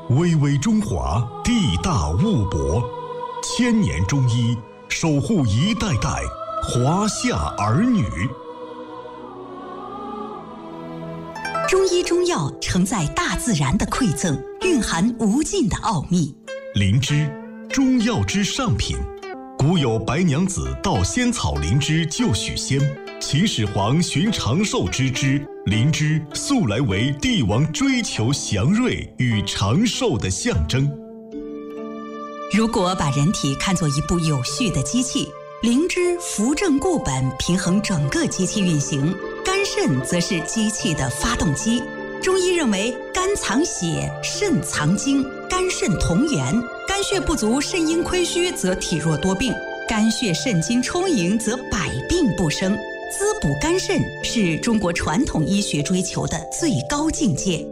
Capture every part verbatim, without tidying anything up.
巍巍中华，地大物博，千年中医守护一代代华夏儿女。 中医中药承载大自然的馈赠，蕴含无尽的奥秘。 灵芝，中药之上品。古有白娘子盗仙草灵芝救许仙，秦始皇寻长寿之枝，灵芝素来为帝王追求祥瑞与长寿的象征。 如果把人体看作一部有序的机器，灵芝扶正固本，平衡整个机器运行，肝肾则是机器的发动机。中医认为，肝藏血，肾藏精，肝肾同源。肝血不足，肾阴亏虚，则体弱多病；肝血肾精充盈，则百病不生。滋补肝肾是中国传统医学追求的最高境界。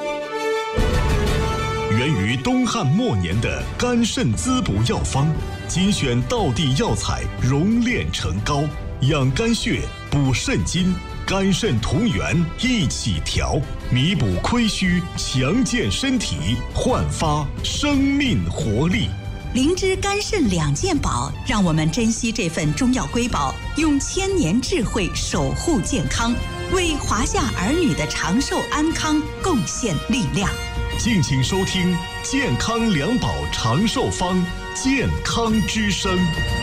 源于东汉末年的肝肾滋补药方，精选道地药材，熔炼成膏，养肝血，补肾精，肝肾同源一起调，弥补亏虚，强健身体，焕发生命活力。 灵芝肝肾两件宝，让我们珍惜这份中药瑰宝，用千年智慧守护健康，为华夏儿女的长寿安康贡献力量。 敬请收听健康两宝长寿方，健康之声。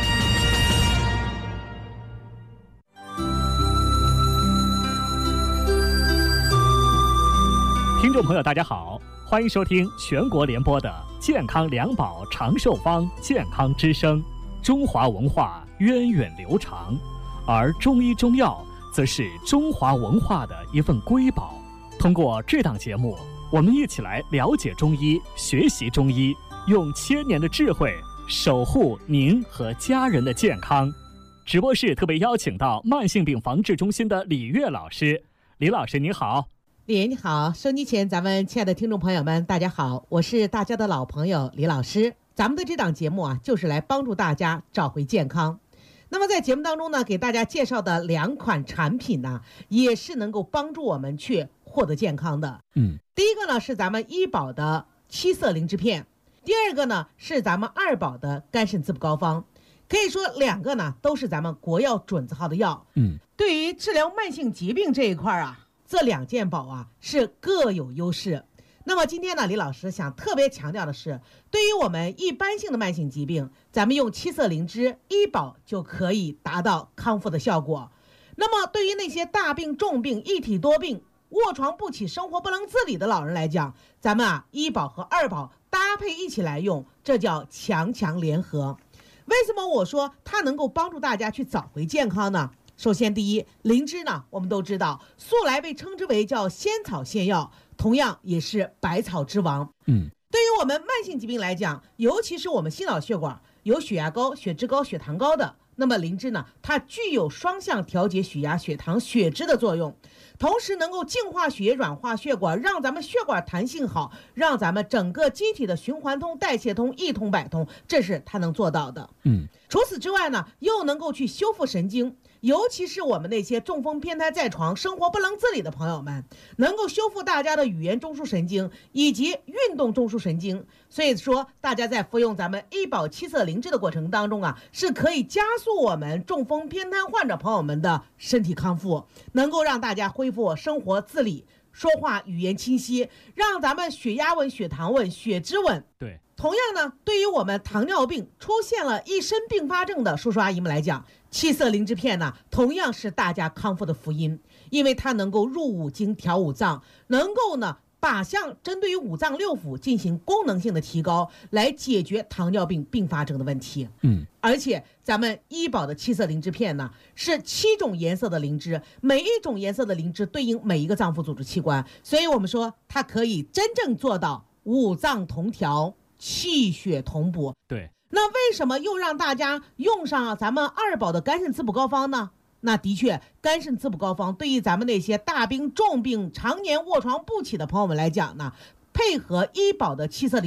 听众朋友大家好，欢迎收听全国联播的健康两宝长寿方，健康之声。中华文化源远流长，而中医中药则是中华文化的一份瑰宝。通过这档节目，我们一起来了解中医，学习中医，用千年的智慧守护您和家人的健康。直播室特别邀请到慢性病防治中心的李月老师。李老师你好。 李岩你好，收机前咱们亲爱的听众朋友们大家好，我是大家的老朋友李老师。咱们的这档节目啊，就是来帮助大家找回健康。那么在节目当中呢，给大家介绍的两款产品呢，也是能够帮助我们去获得健康的。 嗯， 第一个呢是咱们医保的七色灵芝片，第二个呢是咱们二宝的肝肾滋补膏方。可以说两个呢都是咱们国药准字号的药。 嗯， 对于治疗慢性疾病这一块啊，这两件宝啊是各有优势。那么今天呢，李老师想特别强调的是，对于我们一般性的慢性疾病，咱们用七色灵芝医保就可以达到康复的效果。那么对于那些大病重病一体多病卧床不起生活不能自理的老人来讲，咱们啊医保和二保搭配一起来用，这叫强强联合。为什么我说它能够帮助大家去找回健康呢？首先第一，灵芝呢我们都知道素来被称之为叫仙草仙药，同样也是百草之王。 嗯， 对于我们慢性疾病来讲，尤其是我们心脑血管有血压高、血脂高、血糖高的，那么灵芝呢它具有双向调节血压、血糖、血脂的作用，同时能够净化血液、软化血管，让咱们血管弹性好，让咱们整个机体的循环通、代谢通，一通百通，这是它能做到的。 嗯， 除此之外呢，又能够去修复神经，尤其是我们那些中风偏瘫在床生活不能自理的朋友们，能够修复大家的语言中枢神经以及运动中枢神经。所以说大家在服用咱们医保七色灵芝的过程当中啊，是可以加速我们中风偏瘫患者朋友们的身体康复，能够让大家恢复生活自理，说话语言清晰，让咱们血压稳、血糖稳、血脂稳。 对， 同样呢，对于我们糖尿病出现了一身并发症的叔叔阿姨们来讲，七色灵芝片呢同样是大家康复的福音，因为它能够入五经调五脏，能够呢靶向针对于五脏六腑进行功能性的提高，来解决糖尿病并发症的问题。 嗯， 而且咱们医保的七色灵芝片呢是七种颜色的灵芝，每一种颜色的灵芝对应每一个脏腑组织器官，所以我们说它可以真正做到五脏同调、气血同补。 对， 那为什么又让大家用上咱们二宝的肝肾滋补膏方呢？那的确，肝肾滋补膏方对于咱们那些大病重病常年卧床不起的朋友们来讲呢，配合医保的七色灵